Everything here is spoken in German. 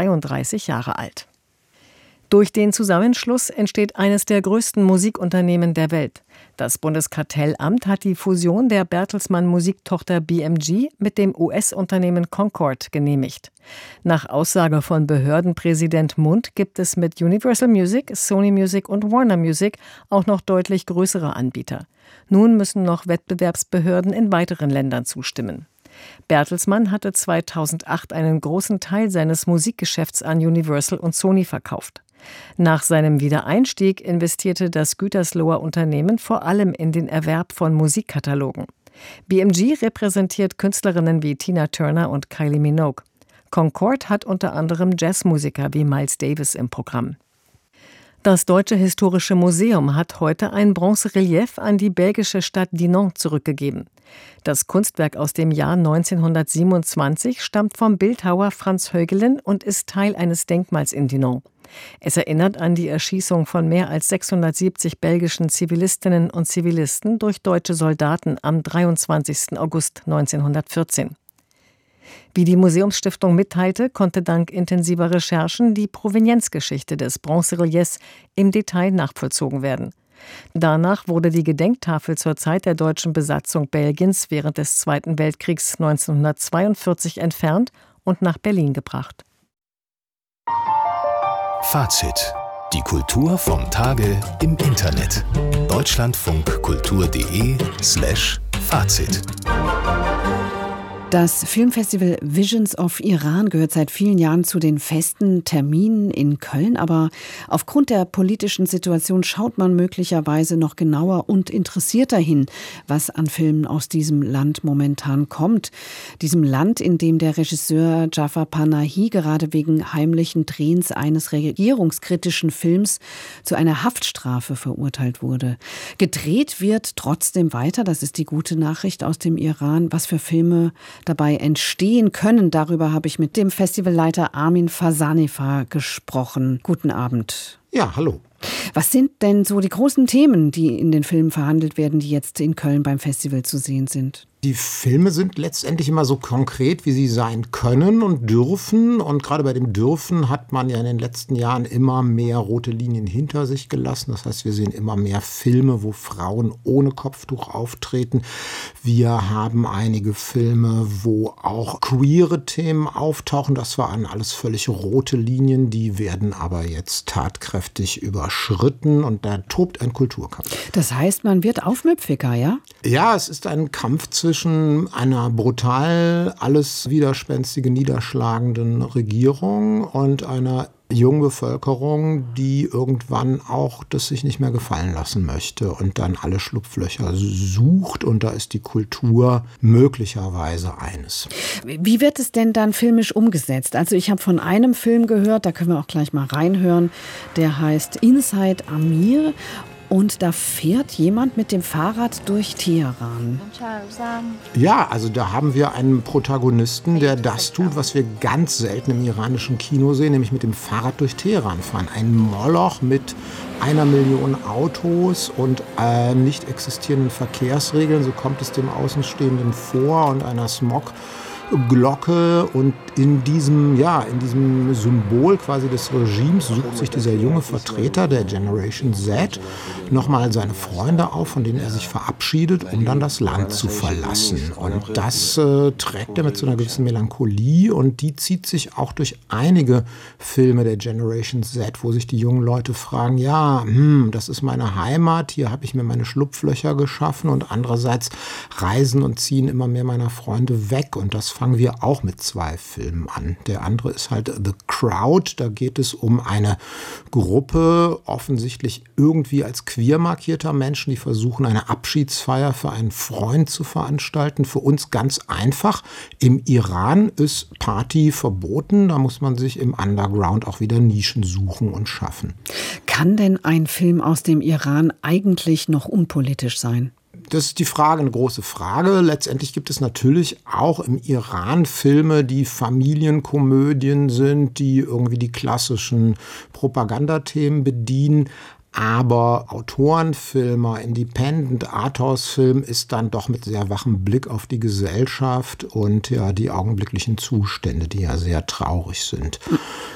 33 Jahre alt. Durch den Zusammenschluss entsteht eines der größten Musikunternehmen der Welt. Das Bundeskartellamt hat die Fusion der Bertelsmann Musiktochter BMG mit dem US-Unternehmen Concord genehmigt. Nach Aussage von Behördenpräsident Mund gibt es mit Universal Music, Sony Music und Warner Music auch noch deutlich größere Anbieter. Nun müssen noch Wettbewerbsbehörden in weiteren Ländern zustimmen. Bertelsmann hatte 2008 einen großen Teil seines Musikgeschäfts an Universal und Sony verkauft. Nach seinem Wiedereinstieg investierte das Gütersloher Unternehmen vor allem in den Erwerb von Musikkatalogen. BMG repräsentiert Künstlerinnen wie Tina Turner und Kylie Minogue. Concord hat unter anderem Jazzmusiker wie Miles Davis im Programm. Das Deutsche Historische Museum hat heute ein Bronzerelief an die belgische Stadt Dinant zurückgegeben. Das Kunstwerk aus dem Jahr 1927 stammt vom Bildhauer Franz Heugelin und ist Teil eines Denkmals in Dinant. Es erinnert an die Erschießung von mehr als 670 belgischen Zivilistinnen und Zivilisten durch deutsche Soldaten am 23. August 1914. Wie die Museumsstiftung mitteilte, konnte dank intensiver Recherchen die Provenienzgeschichte des Bronzereliefs im Detail nachvollzogen werden. Danach wurde die Gedenktafel zur Zeit der deutschen Besatzung Belgiens während des Zweiten Weltkriegs 1942 entfernt und nach Berlin gebracht. Fazit. Die Kultur vom Tage im Internet. deutschlandfunkkultur.de/Fazit. Das Filmfestival Visions of Iran gehört seit vielen Jahren zu den festen Terminen in Köln, aber aufgrund der politischen Situation schaut man möglicherweise noch genauer und interessierter hin, was an Filmen aus diesem Land momentan kommt. Diesem Land, in dem der Regisseur Jafar Panahi gerade wegen heimlichen Drehens eines regierungskritischen Films zu einer Haftstrafe verurteilt wurde. Gedreht wird trotzdem weiter, das ist die gute Nachricht aus dem Iran. Was für Filme dabei entstehen können. Darüber habe ich mit dem Festivalleiter Armin Fasaneva gesprochen. Guten Abend. Ja, hallo. Was sind denn so die großen Themen, die in den Filmen verhandelt werden, die jetzt in Köln beim Festival zu sehen sind? Die Filme sind letztendlich immer so konkret, wie sie sein können und dürfen. Und gerade bei dem Dürfen hat man ja in den letzten Jahren immer mehr rote Linien hinter sich gelassen. Das heißt, wir sehen immer mehr Filme, wo Frauen ohne Kopftuch auftreten. Wir haben einige Filme, wo auch queere Themen auftauchen. Das waren alles völlig rote Linien. Die werden aber jetzt tatkräftig überschritten und da tobt ein Kulturkampf. Das heißt, man wird aufmüpfiger, ja? Ja, es ist ein Kampf zwischen einer brutal alles widerspenstige, niederschlagenden Regierung und einer jungen Bevölkerung, die irgendwann auch das sich nicht mehr gefallen lassen möchte und dann alle Schlupflöcher sucht. Und da ist die Kultur möglicherweise eines. Wie wird es denn dann filmisch umgesetzt? Also ich habe von einem Film gehört, da können wir auch gleich mal reinhören, der heißt Inside Amir. Und da fährt jemand mit dem Fahrrad durch Teheran. Ja, also da haben wir einen Protagonisten, der das tut, was wir ganz selten im iranischen Kino sehen, nämlich mit dem Fahrrad durch Teheran fahren. Ein Moloch mit 1 Million Autos und nicht existierenden Verkehrsregeln, so kommt es dem Außenstehenden vor, und einer Smogglocke, und in diesem Symbol quasi des Regimes sucht sich dieser junge Vertreter der Generation Z nochmal seine Freunde auf, von denen er sich verabschiedet, um dann das Land zu verlassen. Und das trägt er mit so einer gewissen Melancholie, und die zieht sich auch durch einige Filme der Generation Z, wo sich die jungen Leute fragen, ja, das ist meine Heimat, hier habe ich mir meine Schlupflöcher geschaffen, und andererseits reisen und ziehen immer mehr meiner Freunde weg, und das fangen wir auch mit 2 Filmen an. Der andere ist halt The Crowd. Da geht es um eine Gruppe, offensichtlich irgendwie als queer markierter Menschen, die versuchen, eine Abschiedsfeier für einen Freund zu veranstalten. Für uns ganz einfach. Im Iran ist Party verboten. Da muss man sich im Underground auch wieder Nischen suchen und schaffen. Kann denn ein Film aus dem Iran eigentlich noch unpolitisch sein? Das ist die Frage, eine große Frage. Letztendlich gibt es natürlich auch im Iran Filme, die Familienkomödien sind, die irgendwie die klassischen Propagandathemen bedienen. Aber Autorenfilmer, Independent Arthouse-Film ist dann doch mit sehr wachem Blick auf die Gesellschaft und ja die augenblicklichen Zustände, die ja sehr traurig sind.